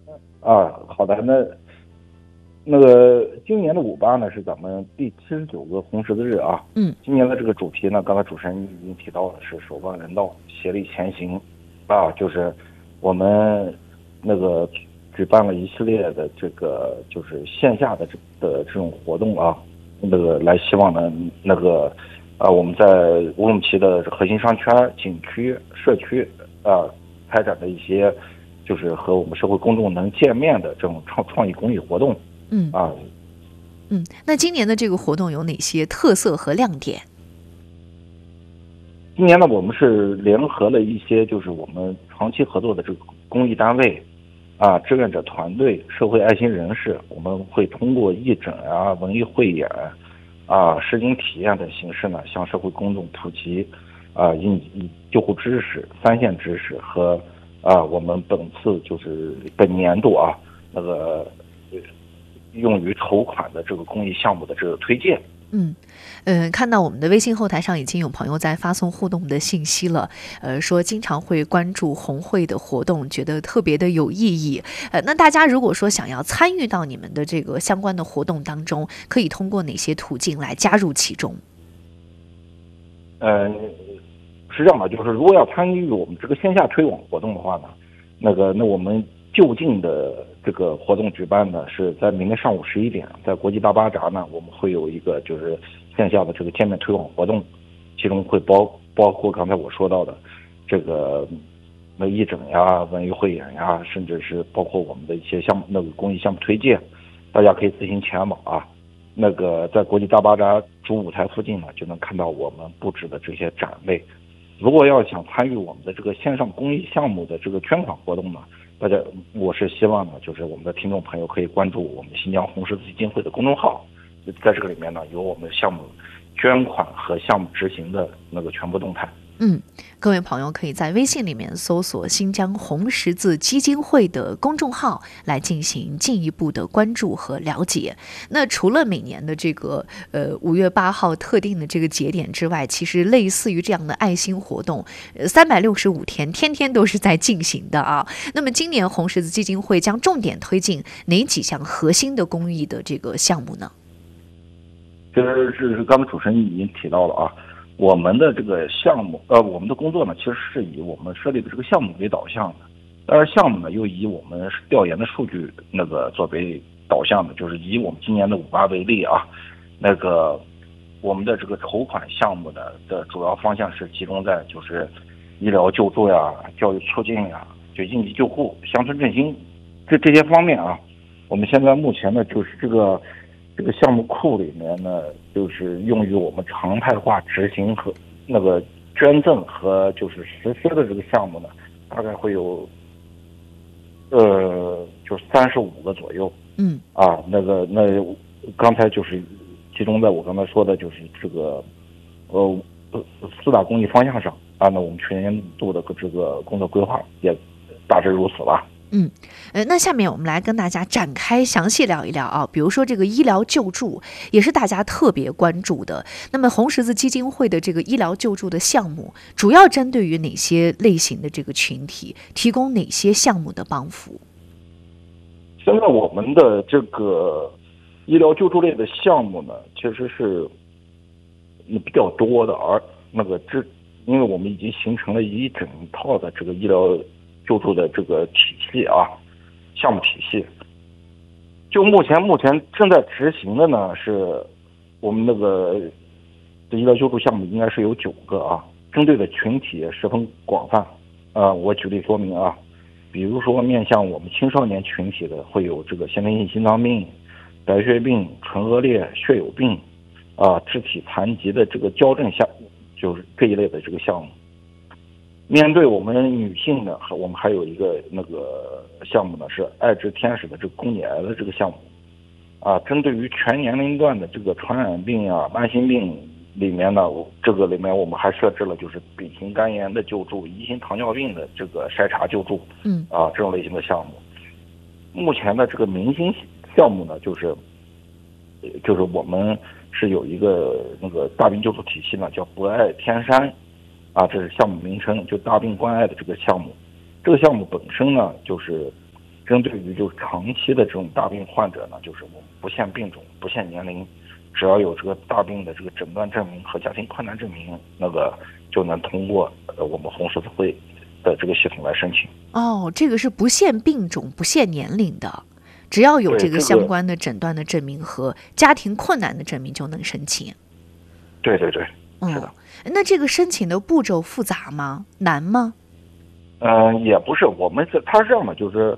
好的，那个今年的5·8呢是咱们第79个红十字日啊。 嗯今年的这个主题呢，刚才主持人已经提到了，是守望人道，协力前行啊，就是我们那个举办了一系列的这个就是线下的这种活动啊，那个来希望呢我们在乌鲁木齐的核心商圈、景区、社区开展的一些就是和我们社会公众能见面的这种创意公益活动。 嗯啊， 那今年的这个活动有哪些特色和亮点？ 今年呢，我们是联合了一些就是我们长期合作的这个公益单位志愿者团队、社会爱心人士，我们会通过义诊文艺汇演实景体验等形式呢，向社会公众普及以救护知识、3线知识和我们本年度用于筹款的这个公益项目的这个推荐。 看到我们的微信后台上已经有朋友在发送互动的信息了，说经常会关注红会的活动，觉得特别的有意义。那大家如果说想要参与到你们的这个相关的活动当中，可以通过哪些途径来加入其中？ 是这样的，就是如果要参与我们这个线下推广活动的话呢，那我们就近的这个活动举办呢是在明天上午11点，在国际大巴闸呢，我们会有一个就是线下的这个见面推广活动，其中会包括刚才我说到的这个义诊文艺汇演甚至是包括我们的一些项目公益项目推荐，大家可以自行前往在国际大巴闸主舞台附近呢，就能看到我们布置的这些展位。如果要想参与我们的这个线上公益项目的这个捐款活动呢，我是希望呢，就是我们的听众朋友可以关注我们新疆红十字基金会的公众号，在这个里面呢，有我们项目捐款和项目执行的全部动态。 各位朋友可以在微信里面搜索新疆红十字基金会的公众号来进行进一步的关注和了解。那除了每年的这个5月8号特定的这个节点之外，其实类似于这样的爱心活动365天天天都是在进行的啊。那么今年红十字基金会将重点推进哪几项核心的公益的这个项目呢？ 是刚才主持人已经提到了我们的这个项目，我们的工作呢，其实是以我们设立的这个项目为导向的，但是项目呢又以我们调研的数据作为导向的，就是以我们今年的5·8为例我们的这个筹款项目的主要方向是集中在就是医疗救助教育促进就应急救护、乡村振兴这些方面我们现在目前呢就是这个项目库里面呢，就是用于我们常态化执行和捐赠和就是实施的这个项目呢，大概会有就是35个左右。刚才就是集中在我刚才说的就是这个4大公益方向上那我们全年度的这个工作规划也大致如此吧。 那下面我们来跟大家展开详细聊一聊比如说这个医疗救助也是大家特别关注的。那么红十字基金会的这个医疗救助的项目，主要针对于哪些类型的这个群体，提供哪些项目的帮扶？ 现在我们的这个医疗救助类的项目呢，其实是比较多的，因为我们已经形成了一整套的这个医疗救助的这个体系项目体系。就目前正在执行的呢，是我们这医疗救助项目应该是有9个针对的群体也十分广泛我举例说明比如说面向我们青少年群体的，会有这个先天性心脏病、白血病、唇腭裂、血友病肢体残疾的这个矫正项目，就是这一类的这个项目。面对我们女性呢，我们还有一个项目呢，是爱之天使的这个宫颈癌的这个项目针对于全年龄段的这个传染病慢性病里面呢，里面我们还设置了就是丙型肝炎的救助、乙型糖尿病的这个筛查救助这种类型的项目。目前的这个明星项目呢，就是我们是有一个大病救助体系呢，叫博爱天山这是项目名称，就大病关爱的这个项目。这个项目本身呢，就是针对于就是长期的这种大病患者呢，就是我们不限病种、不限年龄，只要有这个大病的这个诊断证明和家庭困难证明，就能通过我们红十字会的这个系统来申请。 哦，这个是不限病种、不限年龄的，只要有这个相关的诊断的证明和家庭困难的证明就能申请。 对对对，是的。 那这个申请的步骤复杂吗？难吗？ 也不是，它是这样的，就是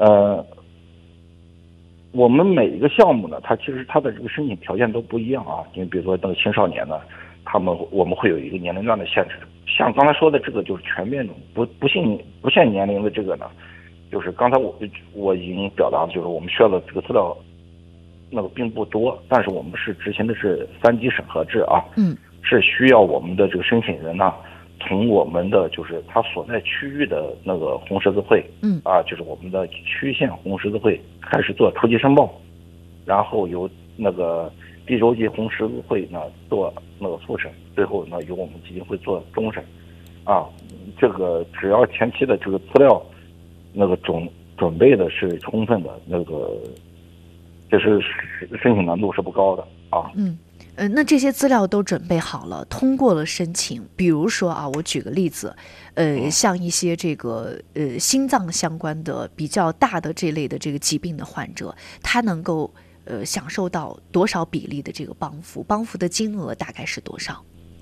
我们每一个项目呢，其实它的这个申请条件都不一样啊。你比如说那个青少年呢，我们会有一个年龄段的限制。像刚才说的这个就是全变种不限年龄的这个呢，就是刚才我已经表达了，就是我们需要的这个资料并不多，但是我们是执行的是3级审核制啊，是需要我们的这个申请人呢，从我们的就是他所在区域的那个红十字会，就是我们的区县红十字会开始做初级申报，然后由那个地州级红十字会呢做那个复审，最后呢由我们基金会做终审，这个只要前期的这个资料准备的是充分的，这是申请难度是不高的啊。 那这些资料都准备好了，通过了申请。比如说我举个例子，像一些这个心脏相关的比较大的这类的这个疾病的患者，他能够享受到多少比例的这个帮扶的金额大概是多少？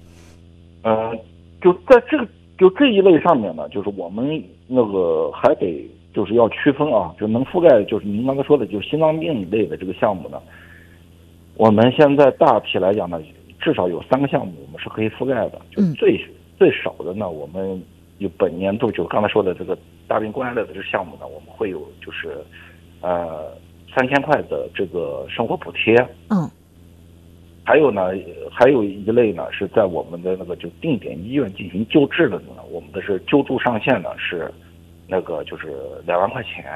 就在这一类上面呢，就是我们还得就是要区分啊，就能覆盖就是您刚才说的就是心脏病类的这个项目呢。我们现在大体来讲呢，至少有3个项目我们是可以覆盖的。就最少的呢，我们有本年度就刚才说的这个大病关爱类的这个项目呢，我们会有就是3000块的这个生活补贴。还有一类呢是在我们的就定点医院进行救治的呢，我们的是救助上限呢是就是2万块钱。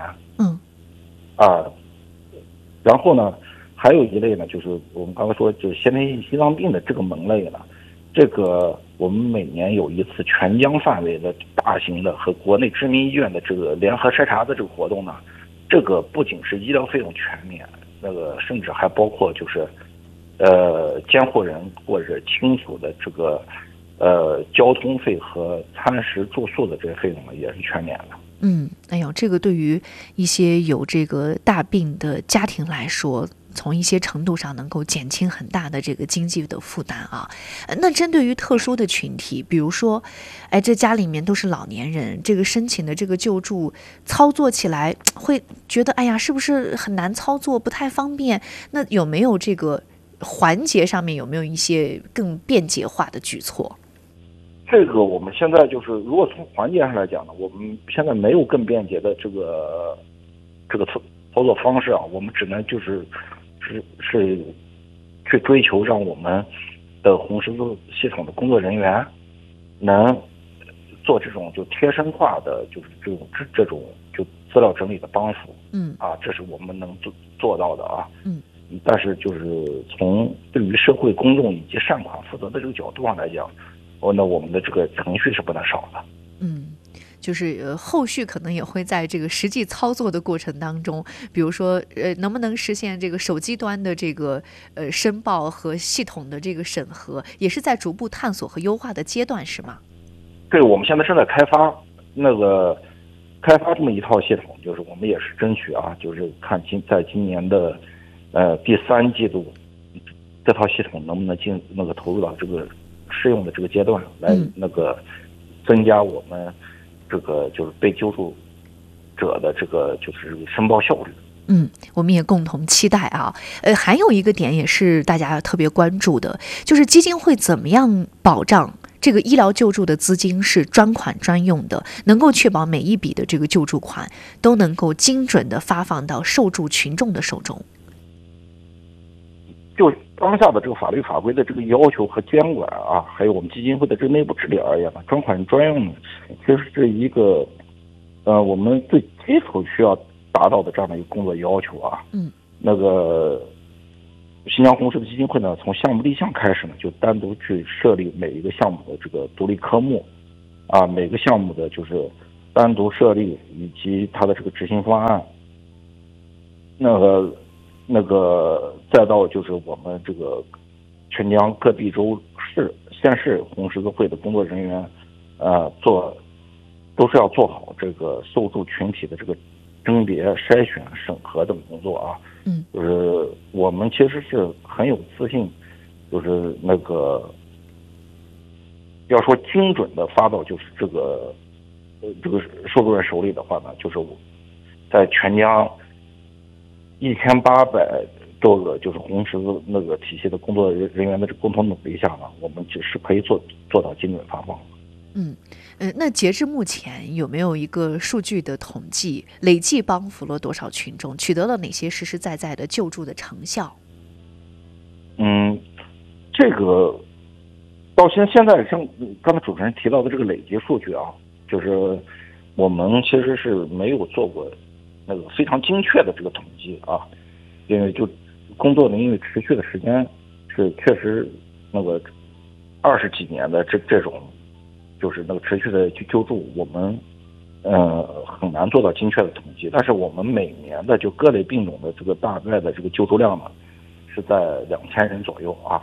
然后呢。还有一类呢，就是我们刚才说，就是先天性心脏病的这个门类呢，这个我们每年有一次全疆范围的大型的和国内知名医院的这个联合筛查的这个活动呢，这个不仅是医疗费用全免，甚至还包括就是监护人或者亲属的这个交通费和餐食住宿的这些费用呢，也是全免的。 这个对于一些有这个大病的家庭来说，从一些程度上能够减轻很大的这个经济的负担啊。那针对于特殊的群体，比如说，这家里面都是老年人，这个申请的这个救助操作起来会觉得，是不是很难操作，不太方便？那有没有这个环节上面有没有一些更便捷化的举措？ 这个我们现在就是，如果从环节上来讲呢，我们现在没有更便捷的这个操作方式啊，我们只能是去追求让我们的红十字系统的工作人员能做这种就贴身化的，就是这种就资料整理的帮扶。这是我们能做到的啊。但是就是从对于社会公众以及善款负责的这个角度上来讲，那我们的这个程序是不能少的。 就是后续可能也会在这个实际操作的过程当中，比如说能不能实现这个手机端的这个申报和系统的这个审核，也是在逐步探索和优化的阶段，是吗？ 对，我们现在正在开发这么一套系统，就是我们也是争取啊，就是看在今年的第3季度，这套系统能不能投入到这个试用的这个阶段，来增加我们这个就是被救助者的这个就是申报效率。 我们也共同期待啊。还有一个点也是大家特别关注的，就是基金会怎么样保障这个医疗救助的资金是专款专用的，能够确保每一笔的这个救助款都能够精准的发放到受助群众的手中。 就当下的这个法律法规的这个要求和监管啊，还有我们基金会的这个内部治理而言呢，专款专用呢，其实是一个我们最基础需要达到的这样的一个工作要求啊。新疆红十字基金会呢，从项目立项开始呢，就单独去设立每一个项目的这个独立科目啊，每个项目的就是单独设立以及它的这个执行方案， 再到就是我们这个全疆各地州县市红十字会的工作人员，都是要做好这个搜助群体的这个甄别、筛选、审核等工作啊。就是我们其实是很有自信，就是要说精准的发到就是这个受助人手里的话呢，就是在全疆1800多个就是红十字体系的工作人员的这共同努力下呢，我们是可以做到精准发放的。 那截至目前有没有一个数据的统计，累计帮扶了多少群众，取得了哪些实实在在的救助的成效？ 这个到现在像刚才主持人提到的这个累计数据啊，就是我们其实是没有做过非常精确的这个统计啊，因为就工作因为持续的时间是确实20几年的这种就是持续的去救助，我们很难做到精确的统计。但是我们每年的就各类病种的这个大概的这个救助量呢，是在2000人左右啊。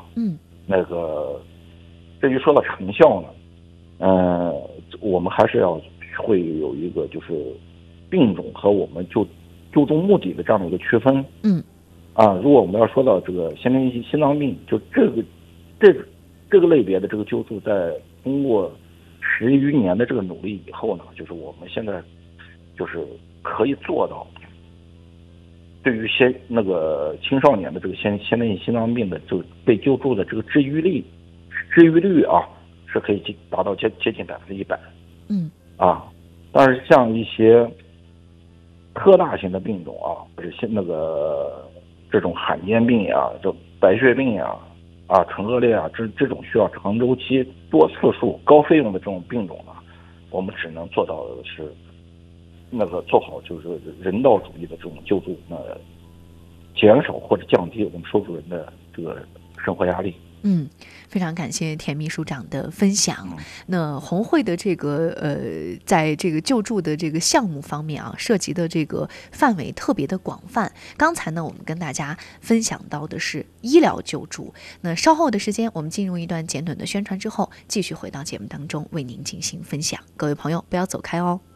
至于说到成效呢，我们还是会有一个就是病种和我们救助目的的这样的一个区分。如果我们要说到这个先天性心脏病，就这个类别的这个救助，在通过10余年的这个努力以后呢，就是我们现在就是可以做到，对于青少年的这个先天性心脏病的就被救助的这个治愈率啊，是可以达到接近100%。但是像一些特大型的病种啊，或者这种罕见病呀，就白血病呀、唇腭裂啊，这种需要长周期、多次数、高费用的这种病种呢，我们只能做到的是做好就是人道主义的这种救助，减少或者降低我们受助人的这个生活压力。 非常感谢田秘书长的分享。那红会的这个在这个救助的这个项目方面啊，涉及的这个范围特别的广泛。刚才呢，我们跟大家分享到的是医疗救助。那稍后的时间，我们进入一段简短的宣传之后，继续回到节目当中为您进行分享。各位朋友，不要走开哦。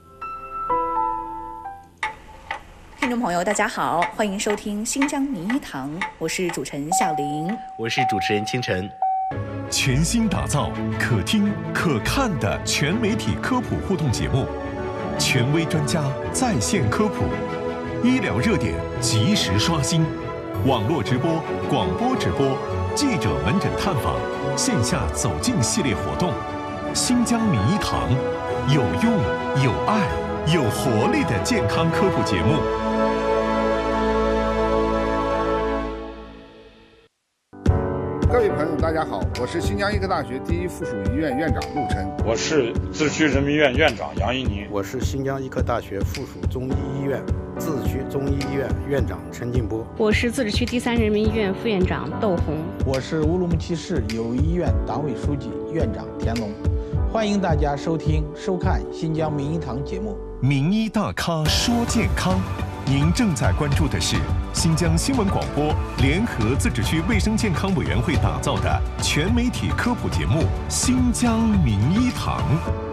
听众朋友大家好，欢迎收听新疆名医堂，我是主持人小林， 我是主持人清晨。 全新打造可听可看的全媒体科普互动节目，权威专家在线科普，医疗热点及时刷新，网络直播、广播直播，记者门诊探访，线下走进系列活动。新疆名医堂，有用、有爱、有活力的健康科普节目。 各位朋友大家好，我是新疆医科大学第一附属医院院长陆琛。 我是自治区人民医院院长杨一宁。 我是新疆医科大学附属中医医院自治区中医医院院长陈进波。 我是自治区第3人民医院副院长窦红。 我是乌鲁木齐市友谊医院党委书记院长田龙。欢迎大家收听收看新疆名医堂节目。 名医大咖说健康，您正在关注的是新疆新闻广播联合自治区卫生健康委员会打造的全媒体科普节目《新疆名医堂》。